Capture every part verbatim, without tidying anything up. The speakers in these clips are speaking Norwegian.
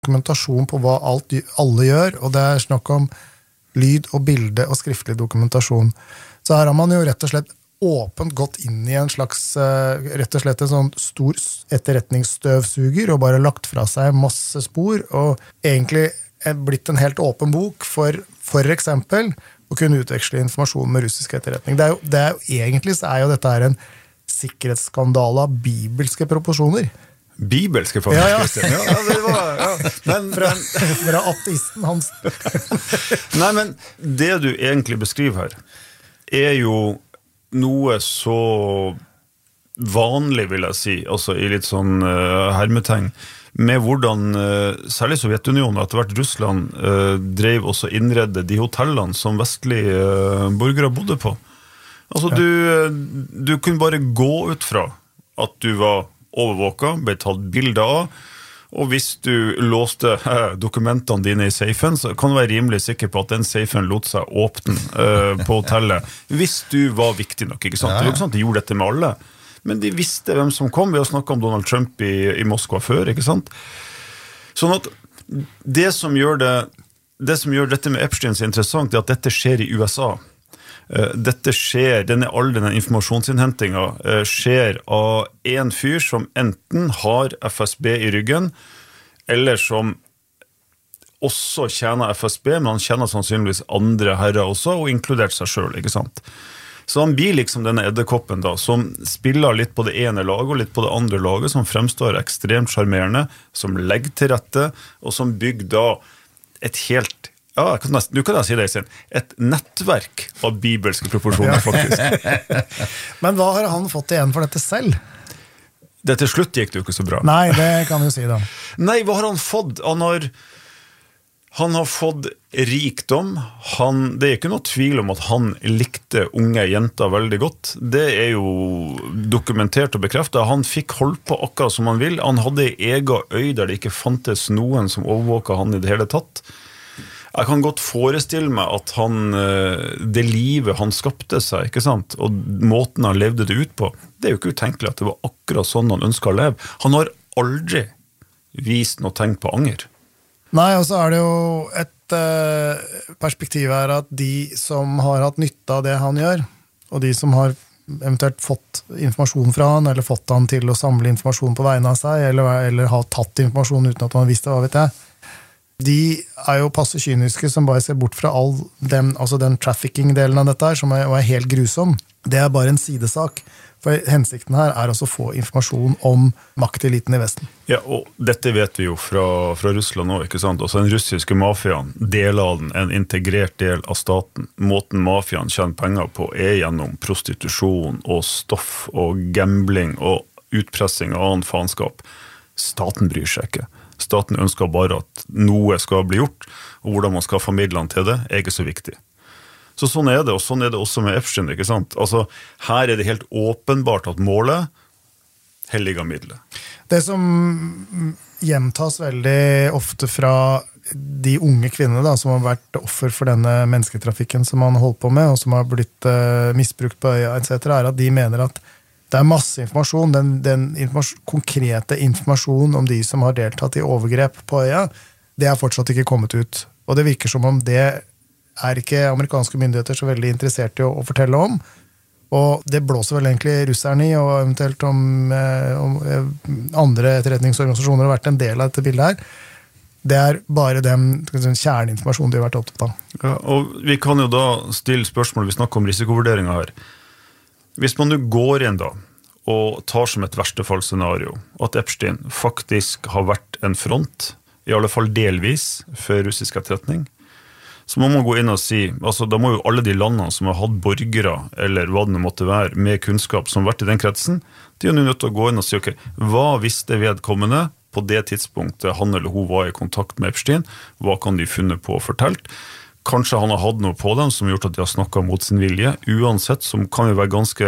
dokumentasjon på hva alt, alle gjør, og det er snakk om lyd og bilde og skriftlig dokumentasjon. Så her har man jo rett og slett åpent gått inn i en slags, rett og slett en sånn stor etterretningsstøvsuger, og bare lagt fra seg masse spor, og egentlig blitt en helt åpen bok for, for eksempel, å kunne utveksle informasjon med russisk etterretning. Det er jo, det er jo, egentlig så er jo dette her en sikkerhetsskandale av bibelske proporsjoner. Bibelske faktisk. Ja, ja. ja, ja det var, ja. Men, fra, men, fra ateisten hans. Nei, men det du egentlig beskriver her, er jo noe så vanlig, vil jeg si, altså i litt sånn uh, hermetegn, med hvordan uh, særlig Sovjetunionen, etter hvert Russland, uh, drev også innredde de hotellene som vestlige uh, borgere bodde på. Altså, ja. du, du kunne bare gå ut fra at du var overvåka, ble tatt bilder av, og hvis du låste eh, dokumentene dine i safen, så kan du være rimelig sikker på at den safen lot seg åpne eh, på hotellet, hvis du var viktig nok, ikke sant? Ja, ja. Det var ikke sånn at de gjorde dette med alle, men de visste hvem som kom. Vi har snakket om Donald Trump i, i Moskva før, ikke sant? Sånn at det som gjør det, det som gjør dette med Epstein så interessant, er at dette skjer i U S A. Dette skjer, denne all denne informasjonsinnhentingen skjer av en fyr som enten har F S B i ryggen, eller som også tjener F S B, men han tjener sannsynligvis andre herrer også, og inkludert seg selv, ikke sant? Så han blir liksom denne edderkoppen da, som spiller litt på det ene laget og litt på det andre laget, som fremstår ekstremt charmerende, som legger til rette, og som bygger da et helt Ja, jeg kan nesten, du kan da si det, Øystein. Et nettverk av bibelske proporsjoner, faktisk. Men hva har han fått igjen for dette selv? Det til slutt gikk det jo ikke så bra. Nei, det kan du si da. Nei, hva har han fått? Han har, han har fått rikdom. Han, det er ikke noe tvil om at han likte unge jenter veldig godt. Det er jo dokumentert og bekreftet. Han fikk holdt på akkurat som han vil. Han hadde en egen øy der det ikke fantes noen som overvåket han i det hele tatt. Jeg kan godt forestille meg at han, det livet han skapte seg, ikke sant? Og måten han levde det ut på, det er jo ikke utenkelig at det var akkurat sånn han ønsket å leve. Han har aldri vist noe tegn på anger. Nei, og så er det jo et eh, perspektiv her at de som har hatt nytte av det han gjør, og de som har eventuelt fått informasjon fra han, eller fått han til å samle informasjon på vegne av seg, eller, eller har tatt informasjon uten at han visste, hva vet jeg, de er jo passe kyniske som bare ser bort fra all den, altså den trafficking-delen av dette her, som er, er helt grusom. Det er bare en sidesak. For hensikten her er også å få informasjon om makteliten i Vesten. Ja, og dette vet vi jo fra, fra Russland nå, ikke sant? Altså den russiske mafiaen, del av den, en integrert del av staten. Måten mafiaen tjener penger på er gjennom prostitusjon og stoff og gambling og utpressing av annen faenskap. Staten bryr seg ikke. Staten ønsker bare at noe skal bli gjort, og hvordan man skal få midlene til det, er ikke så viktig. Så sånn er det, og sånn er det også med Epstein, ikke sant? Altså, her er det helt åpenbart at målet helliger middelet. Det som gjentas veldig ofte fra de unge kvinnene da, som har vært offer for denne mennesketrafikken som man holdt på med, og som har blitt uh, misbrukt på øya, et cetera, er at de mener at det er masse informasjon, den, den informasjon, konkrete informasjon om de som har deltatt i overgrep på øya, det er fortsatt ikke kommet ut. Og det virker som om det er ikke amerikanske myndigheter så veldig interessert i å, å fortelle om. Og det blåser vel egentlig russerne i, og eventuelt om, om andre etterretningsorganisasjoner har vært en del av dette bildet her. Det er bare den kjerneinformasjonen de har vært opptatt av. Ja, og vi kan jo da stille spørsmål, vi snakker om risikovurderinger her. Hvis man nu går inn da, og tar som et verstefallsscenario, at Epstein faktisk har vært en front, i alle fall delvis, for russisk etterretning, så må man gå inn og si, altså da må jo alle de landene som har hatt borgere, eller hva det måtte være, med kunnskap som har vært i den kretsen, de er jo nødt til å gå inn og si, ok, hva visste vedkommende på det tidspunktet han eller hun var i kontakt med Epstein, hva kan de funne på og fortalt? Kanskje han har hatt noe på dem som har gjort at de har snakket mot sin vilje. Uansett, som kan vi være ganske,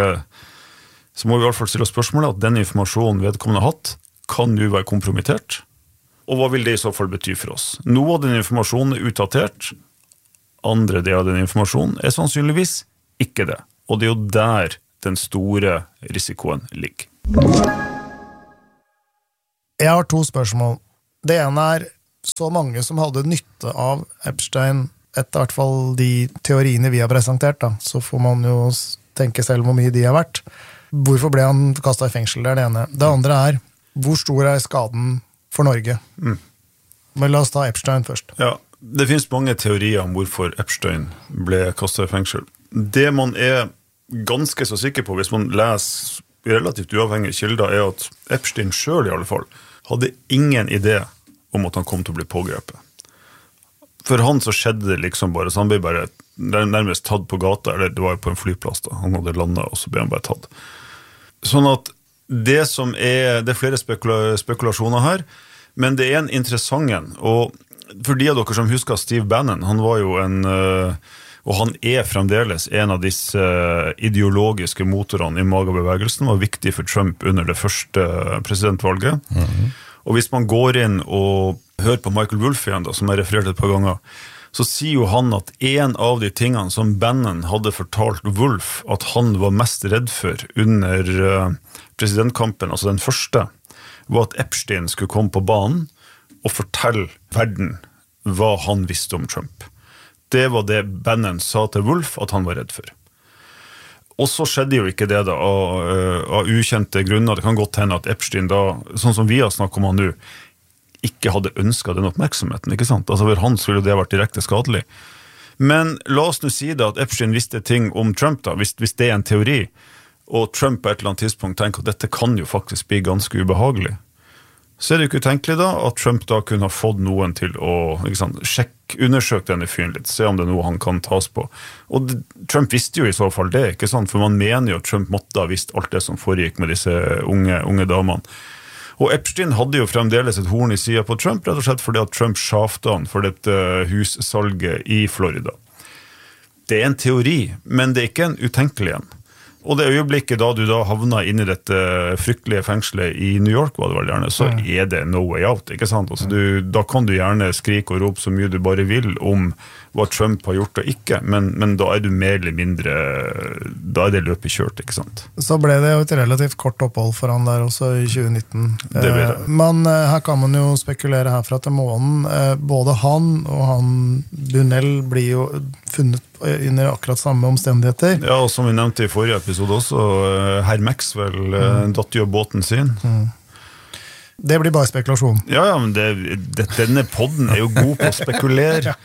så må vi i hvert fall stille spørsmålet at den informasjonen vedkommende har hatt, kan jo være kompromittert. Og hva vil det i så fall bety for oss? Noe av den informasjonen er utdatert, andre del av den informasjonen er sannsynligvis ikke det. Og det er jo der den store risikoen ligger. Jeg har to spørsmål. Det ene er, så mange som hadde nytte av Epstein, etter hvert fall de teoriene vi har presentert, da, så får man jo tenke selv hvor mye de har vært. Hvorfor ble han kastet i fengsel? Det er det ene. Det andre er, hvor stor er skaden for Norge? Mm. Men la oss ta Epstein først. Ja, det finnes mange teorier om hvorfor Epstein ble kastet i fengsel. Det man er ganske så sikker på, hvis man leser relativt uavhengige kilder, er at Epstein selv i alle fall hadde ingen idé om at han kom til å bli pågrepet. For han så skjedde det liksom bare, så han ble bare nærmest tatt på gata, eller det var jo på en flyplass da, han hadde landet, og så ble han bare tatt. Sånn at det som er, det er flere spekula, spekulasjoner her, men det er en interessant en, og for de av dere som husker Steve Bannon, han var jo en, og han er fremdeles en av disse ideologiske motorene i MAGA-bevegelsen, var viktig for Trump under det første presidentvalget. Mm-hmm. Og hvis man går inn og hører på Michael Wolff igjen, da, som jeg refererte et par ganger, så sier jo han at en av de tingene som Bannon hadde fortalt Wolff at han var mest redd for under presidentkampen, altså den første, var at Epstein skulle komme på banen og fortelle verden hva han visste om Trump. Det var det Bannon sa til Wolff at han var redd for. Og så skjedde jo ikke det da, av, av ukjente grunner. Det kan godt hende at Epstein da, sånn som vi har snakket om han nå, ikke hadde ønsket den oppmerksomheten, ikke sant? Altså for han skulle det vært direkte skadelig. Men la oss nå si da at Epstein visste ting om Trump da, hvis, hvis det er en teori, og Trump på et eller annet tidspunkt tenker at dette kan jo faktisk bli ganske ubehagelig. Så er det jo ikke utenkelig da, at Trump da kunne ha fått noen til å ikke sant, sjekke, undersøke denne fyren litt, se om det er noe han kan tas på. Og det, Trump visste jo i så fall det, ikke sant? For man mener jo at Trump måtte ha visst alt det som foregikk med disse unge, unge damene. Og Epstein hadde jo fremdeles et horn i siden på Trump, rett og slett fordi at Trump skjafte han for dette hussalget i Florida. Det er en teori, men det er ikke en utenkelig en. Og det øyeblikket da du da havner inn i dette fryktelige fengselet i New York, var det vel gjerne, så er det no way out, ikke sant? Altså du, da kan du gjerne skrike og rope så mye du bare vil om hva Trump har gjort og ikke, men, men da er du mer eller mindre, da er det løpet kjørt, ikke sant? Så ble det jo et relativt kort opphold for han der også i tjue nitten. Det ble det. Men her kan man jo spekulere herfra til månen. Både han og han Bunnell blir jo funnet under akkurat samme omstendigheter. Ja, og som vi nevnte i forrige episode også, herr Maxwell mm. datt jo båten sin. Mm. Det blir bare spekulasjon. Ja, ja, men det, det, denne podden er jo god på å spekulere.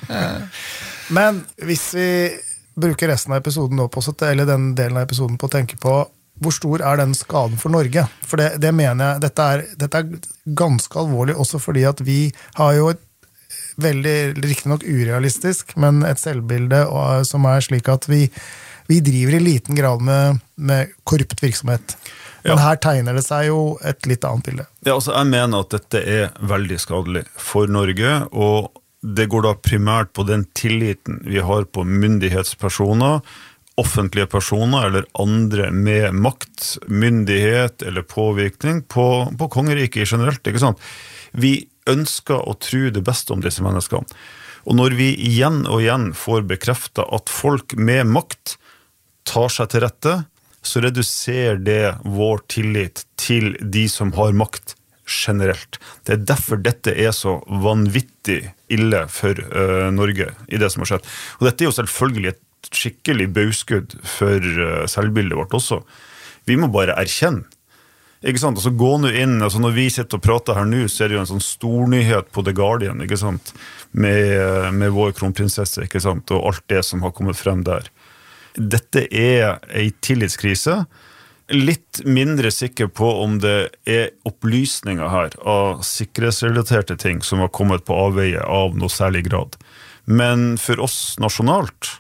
Men hvis vi bruker resten av episoden nå på, eller den delen av episoden på å tenke på, hvor stor er den skaden for Norge? For det, det mener jeg, dette er, dette er ganske alvorlig, også fordi at vi har jo et veldig, riktig nok urealistisk, men et selvbilde som er slik at vi, vi driver i liten grad med, med korrupt virksomhet. Men ja. Her tegner det seg jo et litt annet bilde. Ja, altså jeg mener at dette er veldig skadelig for Norge, og det går da primært på den tilliten vi har på myndighetspersoner, offentlige personer eller andre med makt, myndighet eller påvirkning på, på kongeriket generelt, ikke sant? Vi ønsker å tro det beste om disse menneskene. Og når vi igjen og igjen får bekreftet at folk med makt tar seg til rette, så reduserer det vår tillit til de som har makt generelt. Det er derfor dette er så vanvittig ille for uh, Norge i det som har skjedd. Og dette er jo selvfølgelig et skikkelig bauskudd for uh, selvbildet vårt også. Vi må bare erkjenne. Ikke sant? Altså gå nå inn, altså når vi sitter og prater her nå, så er det jo en sånn stornyhet på The Guardian, ikke sant? Med, med vår kronprinsesse, ikke sant? Og alt det som har kommet frem der. Dette er en tillitskrise. Litt mindre sikker på om det er opplysninger her av sikkerhetsrelaterte ting som har kommet på avveie av noe særlig grad. Men for oss nasjonalt,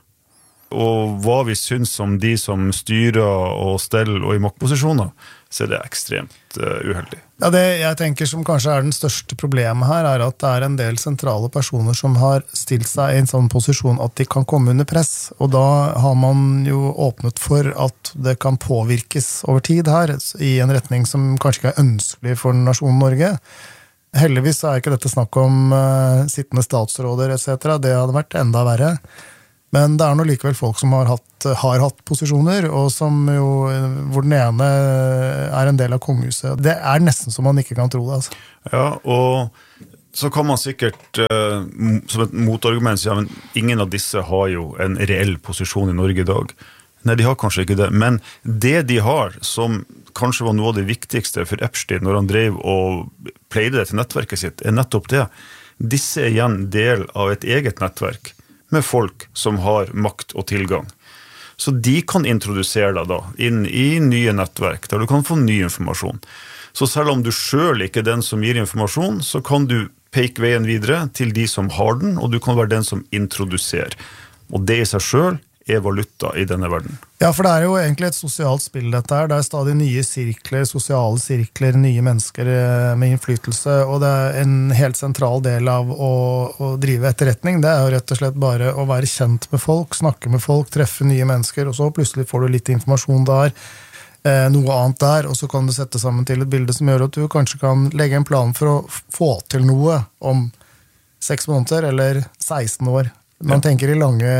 og hva vi syns om de som styrer og steller og i maktposisjoner, så er det ekstremt uh, uheldig. Ja, det jeg tenker som kanskje er den største problemet her, er at det er en del sentrale personer som har stilt seg i en sånn posisjon at de kan komme under press, og da har man jo åpnet for at det kan påvirkes over tid her, i en retning som kanskje ikke er ønskelig for nasjonen Norge. Heldigvis er ikke dette snakk om uh, sittende statsråder et cetera. Det hadde vært enda verre. Men det er nå likevel folk som har hatt, har hatt posisjoner, og som jo, hvor den ene er en del av kongehuset. Det er nesten som man ikke kan tro det. Altså. Ja, og så kan man sikkert uh, som et motargument si, ja, men ingen av disse har jo en reell posisjon i Norge i dag. Nei, de har kanskje ikke det, men det de har, som kanskje var noe av det viktigste for Epstein når han drev og pleide det til nettverket sitt, er nettopp det. Disse er igjen del av et eget nettverk med folk som har makt og tilgang. Så de kan introdusere deg da inn i nye nettverk, der du kan få ny informasjon. Så selv om du selv ikke er den som gir informasjon, så kan du peke veien videre til de som har den, og du kan være den som introduserer. Og det i seg selv er valuta i denne verden. Ja, for det er jo egentlig et sosialt spill dette her. Det er stadig nye sirkler, sosiale sirkler, nye mennesker med innflytelse, og det er en helt sentral del av å, å drive etterretning. Det er jo rett og slett bare å være kjent med folk, snakke med folk, treffe nye mennesker, og så plutselig får du litt informasjon der, eh, noe annet der, og så kan du sette sammen til et bilde som gjør at du kanskje kan legge en plan for å få til noe om seks måneder eller seksten år. Man tenker i lange,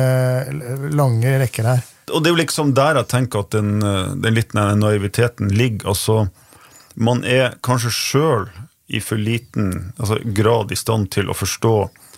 lange rekker her. Og det er jo liksom der jeg tenker at den, den litt naiviteten ligger. Altså, man er kanskje selv i for liten altså, grad i stand til å forstå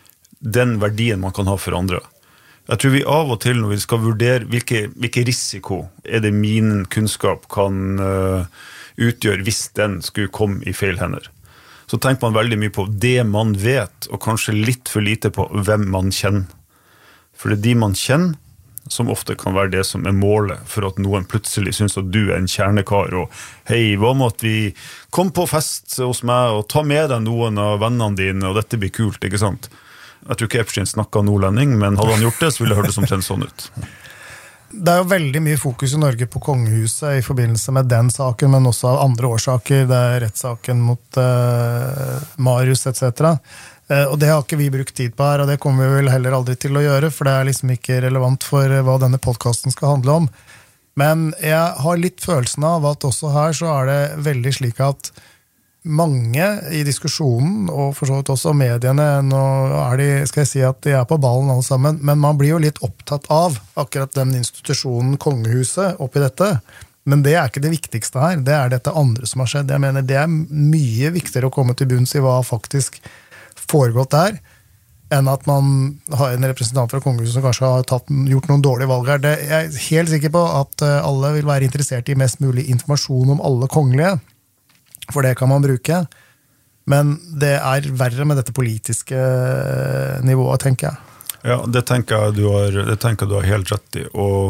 den verdien man kan ha for andre. Jeg tror vi av og til når vi skal vurdere hvilke, hvilke risiko er det min kunnskap kan uh, utgjøre hvis den skulle komme i feil hender. Så tenker man veldig mye på det man vet, og kanskje litt for lite på hvem man kjenner. For det er de man kjenner, som ofte kan være det som er målet for at noen plutselig synes at du er en kjernekar, og hei, hva med at vi kom på fest hos meg, og ta med deg noen av vennene dine, og dette blir kult, ikke sant? Jeg tror ikke Epstein snakket nordlending, men hadde han gjort det, så ville det hørtes omtrent sånn ut. Det er jo veldig mye fokus i Norge på kongehuset i forbindelse med den saken, men også av andre årsaker. Det er rettssaken mot uh, Marius et cetera. Og det har ikke vi brukt tid på her, og det kommer vi vel heller aldri til å gjøre, for det er liksom ikke relevant for hva denne podcasten skal handle om. Men jeg har litt følelsen av at også her så er det veldig slik at mange i diskusjonen, og for så vidt også mediene, nå er de, skal jeg si at de er på ballen alle sammen, men man blir jo litt opptatt av akkurat den institusjonen, kongehuset, oppi dette. Men det er ikke det viktigste her, det er dette andre som har skjedd. Jeg mener, det er mye viktigere å komme til bunns i hva faktisk foregått der, enn at man har en representant fra kongehuset som kanskje har tatt, gjort noen dårlige valg her. Det, jeg er helt sikker på at alle vil være interessert i mest mulig informasjon om alle kongelige, for det kan man bruke, men det er verre med dette politiske nivået, tenker jeg. Ja, det tenker jeg du har, det tenker jeg du har helt rett i,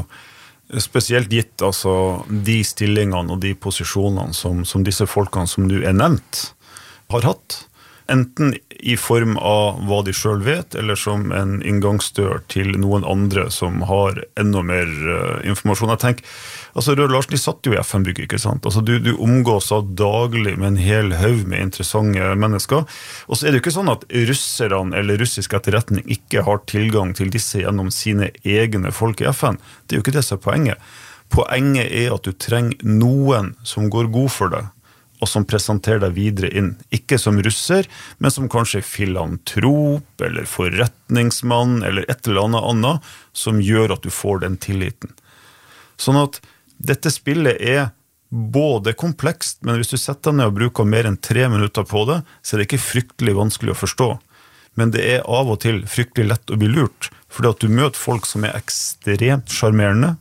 og spesielt gitt altså, de stillingene og de posisjonene som, som disse folkene som du er nevnt, har hatt. Enten i form av hva de selv vet, eller som en inngangsdør til noen andre som har enda mer uh, informasjon. Jeg tenker, altså Rød Larsen, de satt jo i F N-bygget, ikke sant? Altså du, du omgås av daglig med en hel haug med interessante mennesker, og så er det jo ikke sånn at russerne eller russisk etterretning ikke har tilgang til disse gjennom sine egne folk i F N. Det er jo ikke det som er poenget. Poenget er at du trenger noen som går god for deg, og som presenterer deg videre inn. Ikke som russer, men som kanskje filantrop, eller forretningsmann, eller et eller annet annet, som gjør at du får den tilliten. Sånn at dette spillet er både komplekst, men hvis du setter deg ned og bruker mer enn tre minutter på det, så er det ikke fryktelig vanskelig å forstå. Men det er av og til fryktelig lett å bli lurt, fordi at du møter folk som er ekstremt charmerende,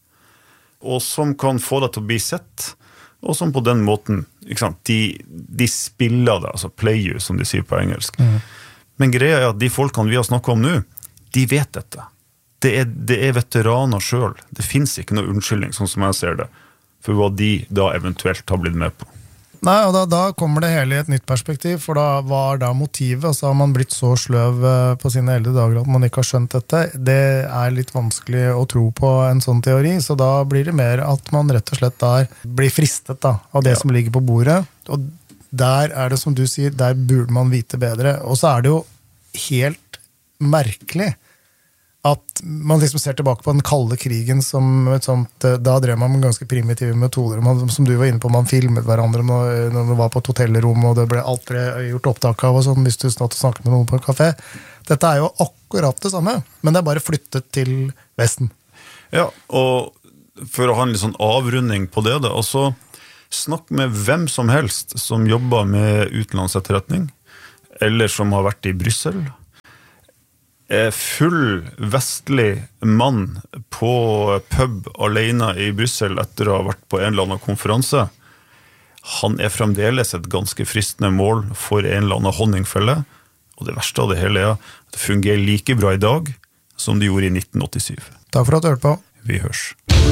og som kan få deg til å bli sett, og som på den måten, ikke sant, de, de spiller det, altså play you, som de sier på engelsk. Mm. Men greia er at de folkene vi har snakket om nå, de vet dette. Det er, det er veteraner selv. Det finnes ikke noe unnskyldning, sånn som jeg ser det, for hva de da eventuelt har blitt med på. Nei, og da, da kommer det hele i et nytt perspektiv, for da var da motivet, og så har man blitt så sløv på sine eldre dager at man ikke har skjønt dette. Det er litt vanskelig å tro på en sånn teori, så da blir det mer at man rett og slett der blir fristet da, av det ja. Som ligger på bordet, og der er det som du sier, der burde man vite bedre. Og så er det jo helt merkelig at man liksom ser tilbake på den kalde krigen som et sånt, da drev man med ganske primitive metoder, man, som du var inne på, man filmet hverandre når, når man var på et hotellrom, og det ble alt gjort opptak av, og sånn, hvis du snart snakket med noen på en kafé. Dette er jo akkurat det samme, men det er bare flyttet til Vesten. Ja, og for å ha en litt sånn avrunding på det, da, altså snakk med hvem som helst som jobber med utenlandsetterretning, eller som har vært i Brussel. Full vestlig mann på pub alene i Brussel etter å ha vært på en eller annen konferanse. Han er fremdeles et ganske fristende mål for en eller annen honningfelle, og det verste av det hele er at det fungerer like bra i dag som det gjorde i nitten åttisyv. Takk for at du hørte på. Vi hørs.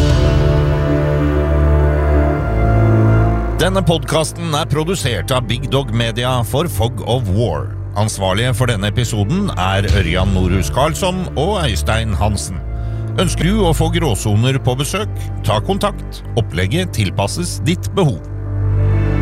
Denne podcasten er produsert av Big Dog Media for Fog of War. Ansvarlige for denne episoden er Ørjan Norhus Karlsson og Øystein Hansen. Ønsker du å få gråsoner på besøk? Ta kontakt. Opplegget tilpasses ditt behov.